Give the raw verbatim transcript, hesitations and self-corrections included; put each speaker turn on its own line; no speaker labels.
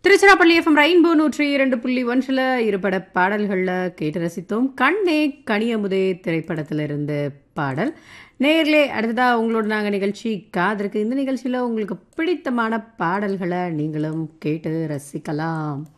Tiruchirappalli FM rainbow நூற்றி இரண்டு புள்ளி ஒன்றில் இருபட பாடல்களில் கேட்டு ரசித்தோம். கண்ணே கனியமுதே திரைப்படத்திலிருந்து பாடல். நேர்லே அடுத்ததா உங்களோட நாங்கள் நிகழ்ச்சி காதருக்கு. இந்த நிகழ்ச்சியில் உங்களுக்கு பிடித்தமான பாடல்களை நீங்களும் கேட்டு ரசிக்கலாம்.